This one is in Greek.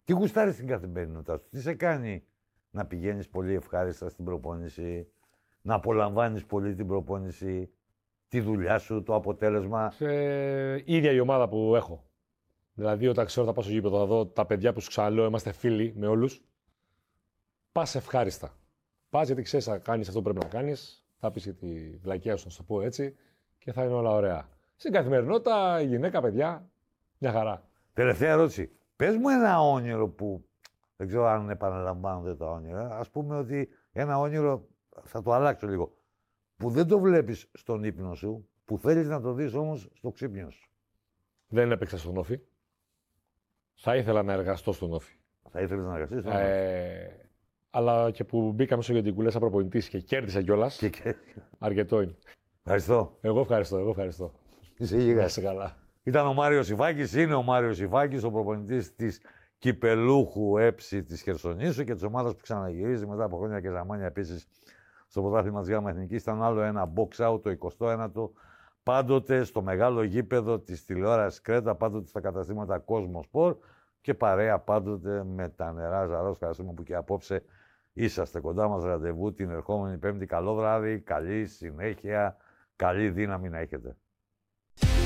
Τι γουστάρεις στην καθημερινότητά σου, τι σε κάνει να πηγαίνεις πολύ ευχάριστα στην προπόνηση, να απολαμβάνεις πολύ την προπόνηση, τη δουλειά σου, το αποτέλεσμα. Ίδια η ομάδα που έχω. Δηλαδή, όταν ξέρω θα πάω στο γήπεδο, θα δω τα παιδιά που σου ξαναλέω, είμαστε φίλοι με όλους. Πας ευχάριστα. Πας γιατί ξέρεις να κάνεις αυτό που πρέπει να κάνεις, θα πεις και τη βλακεία σου, να σου το πω έτσι, και θα είναι όλα ωραία. Στην καθημερινότητα, η γυναίκα, παιδιά, μια χαρά. Τελευταία ερώτηση. Πες μου ένα όνειρο που δεν ξέρω αν επαναλαμβάνονται τα όνειρα. Ας πούμε ότι ένα όνειρο, θα το αλλάξω λίγο, που δεν το βλέπεις στον ύπνο σου, που θέλεις να το δεις όμως στο ξύπνιο σου. Δεν έπαιξα στον Όφη. Θα ήθελα να εργαστώ στον Όφη. Θα ήθελες να εργαστείς στον Όφη. Αλλά και που μπήκαμε στο Γεντικουλέ σαν προπονητής και κέρδισα κιόλας. Αρκετό είναι. Ευχαριστώ. Εγώ ευχαριστώ. Είσαι γίγας. Να είσαι καλά. Ήταν ο Μάριος Ιβάκης, είναι ο Μάριος Ιβάκης, ο προπονητής της κυπελούχου έψη της Χερσονήσου και της ομάδας που ξαναγυρίζει μετά από χρόνια και ζαμάνια επίσης στο πρωτάθλημα της ΓΑΜΑ Εθνικής. Ήταν άλλο ένα box out, το 21ο, πάντοτε στο μεγάλο γήπεδο της τηλεόρασης Κρέτα, πάντοτε στα καταστήματα Κόσμο Σπορ και παρέα πάντοτε με τα νερά Ζαρός. Ευχαριστούμε που και απόψε είσαστε κοντά μας. Ραντεβού την ερχόμενη Πέμπτη. Καλό βράδυ, καλή συνέχεια, καλή δύναμη να έχετε.